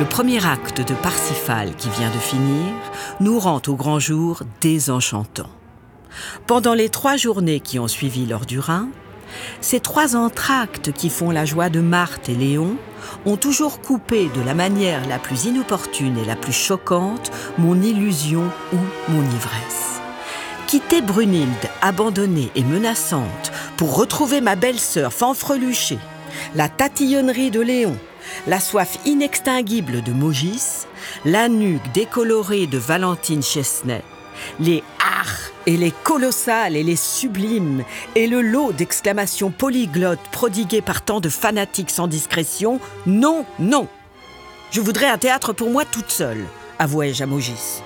Le premier acte de Parsifal qui vient de finir nous rend au grand jour désenchantant. Pendant les 3 journées qui ont suivi l'heure du Rhin, ces 3 entr'actes qui font la joie de Marthe et Léon ont toujours coupé de la manière la plus inopportune et la plus choquante mon illusion ou mon ivresse. Quitter Brunhilde, abandonnée et menaçante, pour retrouver ma belle-sœur fanfreluchée, la tatillonnerie de Léon, la soif inextinguible de Maugis, la nuque décolorée de Valentine Chesnay, les arts et les colossales et les sublimes, et le lot d'exclamations polyglottes prodiguées par tant de fanatiques sans discrétion, non, non. Je voudrais un théâtre pour moi toute seule, avouai-je à Maugis.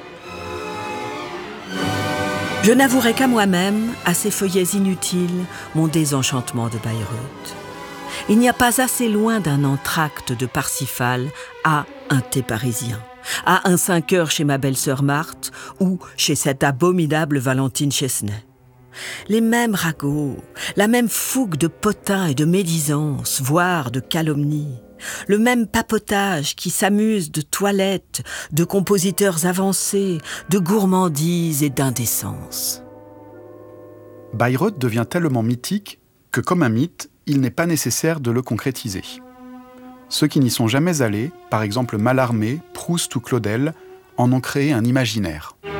Je n'avouerai qu'à moi-même, à ces feuillets inutiles, mon désenchantement de Bayreuth. Il n'y a pas assez loin d'un entr'acte de Parsifal à un thé parisien, à un 5 heures chez ma belle-sœur Marthe ou chez cette abominable Valentine Chesnay. Les mêmes ragots, la même fougue de potins et de médisance, voire de calomnie, le même papotage qui s'amuse de toilettes, de compositeurs avancés, de gourmandise et d'indécence. Bayreuth devient tellement mythique que, comme un mythe, il n'est pas nécessaire de le concrétiser. Ceux qui n'y sont jamais allés, par exemple Mallarmé, Proust ou Claudel, en ont créé un imaginaire.